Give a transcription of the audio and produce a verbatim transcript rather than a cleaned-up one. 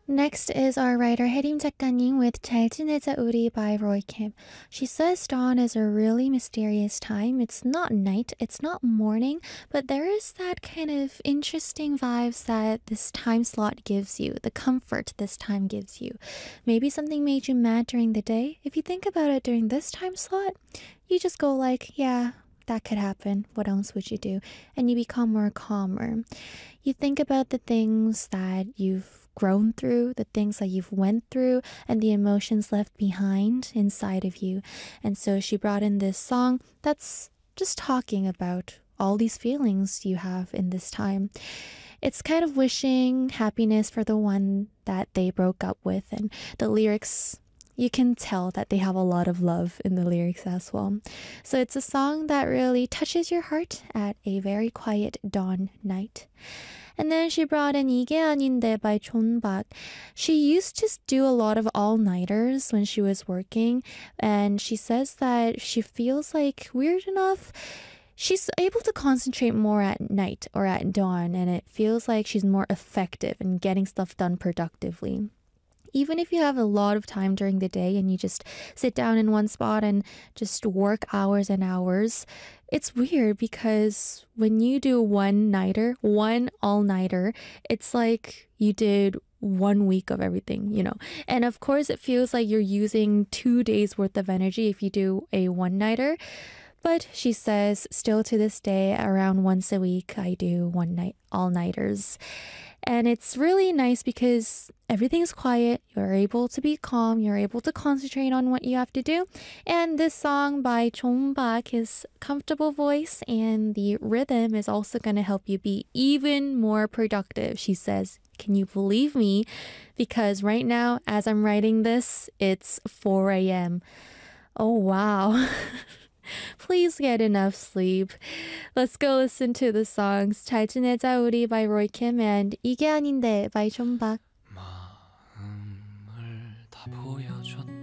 Next is our writer 혜림 작가님 with 잘 지내자 우리 by Roy Kim. She says dawn is a really mysterious time. It's not night, it's not morning, but there is that kind of interesting vibes that this time slot gives you, the comfort this time gives you. Maybe something made you mad during the day. If you think about it during this time slot, you just go like, yeah, that could happen. What else would you do? And you become more calmer. You think about the things that you've grown through, the things that you've went through, and the emotions left behind inside of you. And so she brought in this song that's just talking about all these feelings you have in this time. It's kind of wishing happiness for the one that they broke up with, and the lyrics, you can tell that they have a lot of love in the lyrics as well. So it's a song that really touches your heart at a very quiet dawn night. And then she brought in 이게 아닌데 by Chon Bak. She used to do a lot of all-nighters when she was working, and she says that she feels like, weird enough, she's able to concentrate more at night or at dawn, and it feels like she's more effective in getting stuff done productively. Even if you have a lot of time during the day and you just sit down in one spot and just work hours and hours, it's weird because when you do one nighter, one all nighter, it's like you did one week of everything, you know. And of course, it feels like you're using two days worth of energy if you do a one nighter. But she says, still to this day, around once a week, I do one night all nighters. And it's really nice because everything's quiet. You're able to be calm. You're able to concentrate on what you have to do. And this song by Chon Bak, his comfortable voice and the rhythm is also going to help you be even more productive. She says, can you believe me? Because right now, as I'm writing this, it's four a.m. Oh, wow. Please get enough sleep. Let's go listen to the songs 잘 지내자 우리 by Roy Kim and 이게 아닌데 by Chon Bak. 마음을 다 보여줬다